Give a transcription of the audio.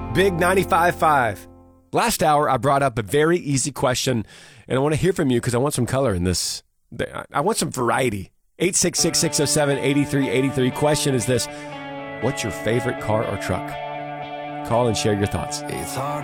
Big 95.5. Last hour, I brought up a very easy question, and I want to hear from you because I want some color in this. I want some variety. 866-607-8383. Question is this: what's your favorite car or truck? Call and share your thoughts. It's hard